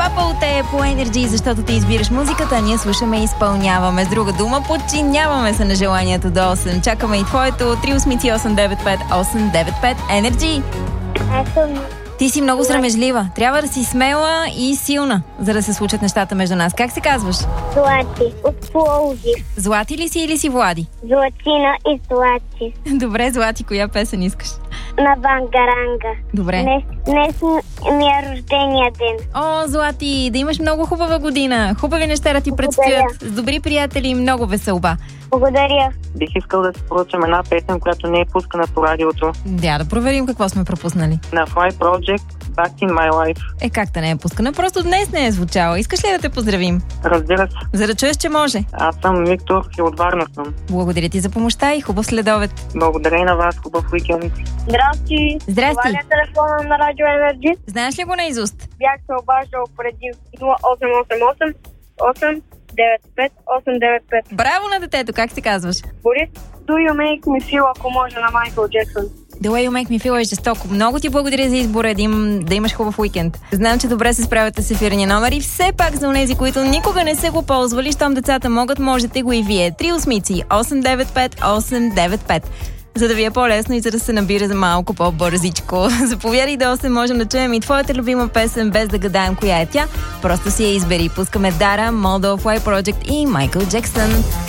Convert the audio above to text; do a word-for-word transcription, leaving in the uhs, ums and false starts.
Apple те по Energy, защото ти избираш музиката, ние слушаме и изпълняваме. С друга дума, подчиняваме се на желанието до осем. Чакаме и твоето. Три осмици осем девет пет осем девет пет. Energy. Аз съм Ти си много срамежлива. Трябва да си смела и силна, за да се случат нещата между нас. Как се казваш? Злати от Пловдив. Злати ли си или си Влади? Златина и Злати. Добре, Злати, коя песен искаш? На Вангаранга. Добре. Днес, днес ми е рождения ден. О, Злати, да имаш много хубава година. Хубави неща да ти предстоят. С добри приятели и много веселба. Благодаря. Бих искал да се поръчам една песен, която не е пускана по радиото. Да, да проверим какво сме пропуснали. На Fly Project, Back in My Life. Е, как да не е пускана? Просто днес не е звучала. Искаш ли да те поздравим? Разбира се. За да чуеш, че може. Аз съм Виктор и от Варна съм. Благодаря ти за помощта и хубав следобед. Благодаря и на вас. Хубав уикенд. Здрасти. Здрасти. Това ли е телефона на Радио Енерджи? Знаеш ли го наизуст? Бях се обаждал преди нула осем осем осем осем девет пет осем девет пет. Браво на детето, как се казваш? Борис, Do You Make Me Feel, ако може, на Майкъл Джексън. The Way You Make Me Feel е жестоко. Много ти благодаря за избора да, им, да имаш хубав уикенд. Знам, че добре се справяте с ефирния номер и все пак за онези, които никога не са го ползвали, щом децата могат, можете го и вие. Три осмици осем девет пет осем девет пет. За да ви е по-лесно и за да се набира за малко по-бързичко. Заповядай до осем, можем да чуем и твоята любима песен, без да гадаем коя е тя. Просто си я избери. Пускаме Дара, Mold of Fly Project и Майкъл Джексън.